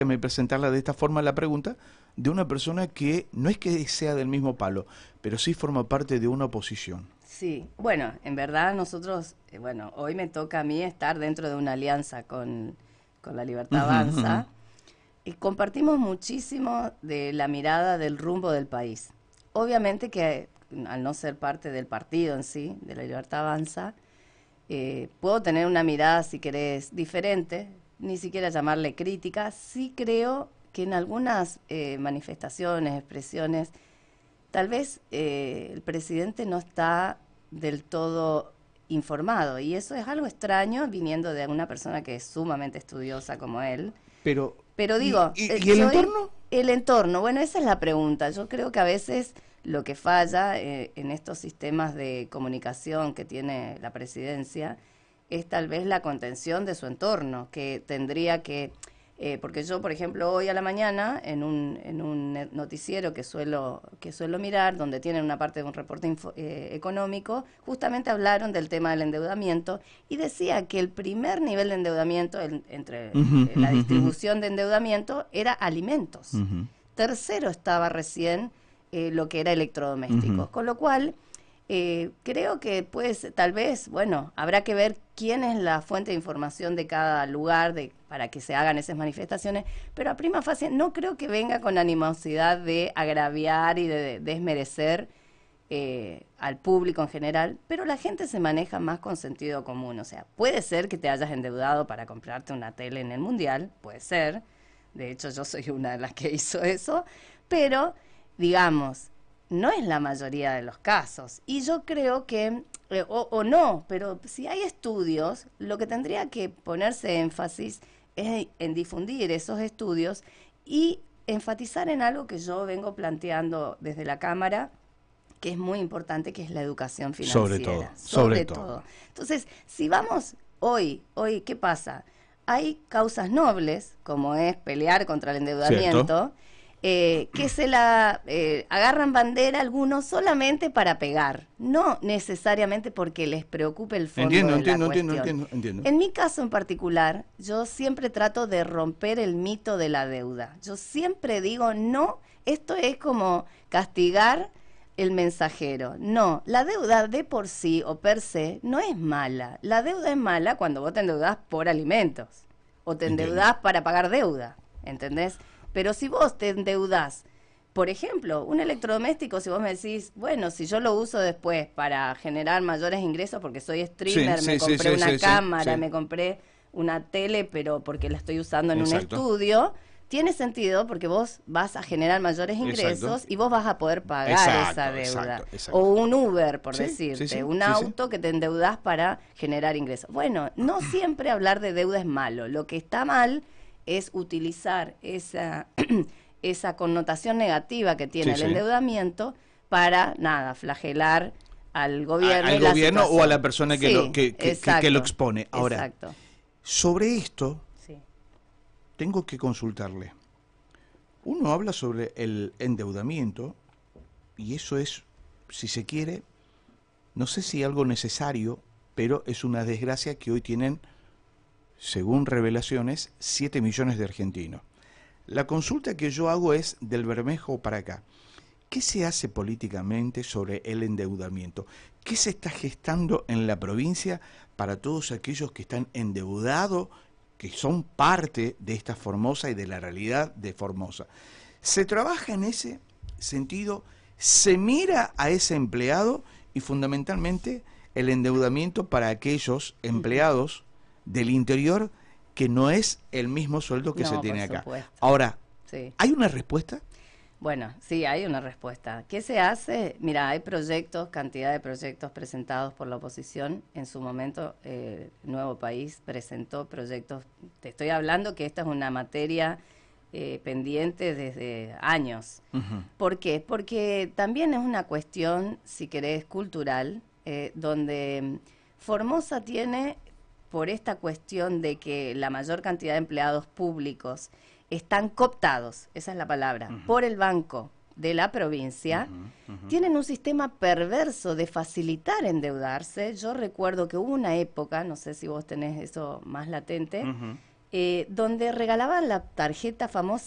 me presentarla de esta forma la pregunta de una persona que no es que sea del mismo palo, pero sí forma parte de una oposición. Sí, bueno, en verdad nosotros, bueno, hoy me toca a mí estar dentro de una alianza con La Libertad Ujú, ujú. Avanza y compartimos muchísimo de la mirada del rumbo del país. Obviamente que al no ser parte del partido en sí, de La Libertad Avanza, puedo tener una mirada, si querés, diferente, ni siquiera llamarle crítica. Sí creo que en algunas manifestaciones, expresiones, tal vez el presidente no está del todo informado y eso es algo extraño viniendo de una persona que es sumamente estudiosa como él. Pero, Pero digo, y el soy entorno? el entorno. Bueno, esa es la pregunta. Yo creo que a veces lo que falla en estos sistemas de comunicación que tiene la presidencia es tal vez la contención de su entorno, que tendría que porque yo, por ejemplo, hoy a la mañana, en un noticiero que suelo mirar, donde tienen una parte de un reporte económico, justamente hablaron del tema del endeudamiento y decía que el primer nivel de endeudamiento entre Ujú, la ujú, ujú. distribución de endeudamiento era alimentos. Ujú, Tercero estaba recién lo que era ujú. electrodomésticos, con lo cual creo que pues tal vez, bueno, habrá que ver quién es la fuente de información de cada lugar para que se hagan esas manifestaciones, pero a prima facie no creo que venga con animosidad de agraviar y de desmerecer al público en general, pero la gente se maneja más con sentido común, o sea, puede ser que te hayas endeudado para comprarte una tele en el Mundial, puede ser, de hecho yo soy una de las que hizo eso, pero digamos, no es la mayoría de los casos. Y yo creo que, o no, pero si hay estudios, lo que tendría que ponerse énfasis es en difundir esos estudios y enfatizar en algo que yo vengo planteando desde la Cámara, que es muy importante, que es la educación Sobre todo, financiera, sobre sobre todo. todo. Entonces, si vamos hoy, ¿qué pasa? Hay causas nobles, como es pelear contra el ¿Cierto? endeudamiento, que se la agarran bandera algunos solamente para pegar, no necesariamente porque les preocupe el fondo Entiendo, de la entiendo, entiendo, cuestión. entiendo, entiendo. En mi caso en particular, yo siempre trato de romper el mito de la deuda. Yo siempre digo, no, esto es como castigar el mensajero. No, la deuda de por sí o per se no es mala. La deuda es mala cuando vos te endeudás por alimentos o te Entiendo. endeudás para pagar deuda, ¿entendés? Pero si vos te endeudás, por ejemplo, un electrodoméstico, si vos me decís, bueno, si yo lo uso después para generar mayores ingresos porque soy Sí, streamer, me sí, sí, compré sí, una sí, sí, cámara, sí. me compré una tele, pero porque la estoy usando en un Exacto, estudio, tiene sentido porque vos vas a generar mayores exacto, ingresos y vos vas a poder pagar esa exacto, deuda. exacto, O exacto. un Uber, por Sí, sí, decirte, sí, un sí, sí. auto que te endeudás para generar ingresos. Bueno, no siempre hablar de deuda es malo. Lo que está mal es utilizar esa connotación negativa que tiene Sí, el sí. endeudamiento para, nada, flagelar al gobierno Al y la gobierno o a la situación. persona Sí, que lo exacto, expone. Ahora, exacto. sobre esto Sí. tengo que consultarle. Uno habla sobre el endeudamiento y eso es, si se quiere, no sé si algo necesario, pero es una desgracia que hoy tienen, según revelaciones, 7 millones de argentinos. La consulta que yo hago es del Bermejo para acá. ¿Qué se hace políticamente sobre el endeudamiento? ¿Qué se está gestando en la provincia para todos aquellos que están endeudados, que son parte de esta Formosa y de la realidad de Formosa? ¿Se trabaja en ese sentido? ¿Se mira a ese empleado y fundamentalmente el endeudamiento para aquellos Ujú. empleados del interior que no es el mismo sueldo que se No, por tiene acá? supuesto. Ahora, Sí. ¿hay una respuesta? Bueno, sí, hay una respuesta. ¿Qué se hace? Mira, hay proyectos, cantidad de proyectos presentados por la oposición. En su momento, Nuevo País presentó proyectos. Te estoy hablando que esta es una materia pendiente desde años. Ujú. ¿Por qué? Porque también es una cuestión, si querés, cultural, donde Formosa tiene, por esta cuestión de que la mayor cantidad de empleados públicos están cooptados, esa es la palabra, Ujú, por el banco de la provincia, ujú, ujú. tienen un sistema perverso de facilitar endeudarse. Yo recuerdo que hubo una época, no sé si vos tenés eso más latente, Ujú. donde regalaban la tarjeta famosa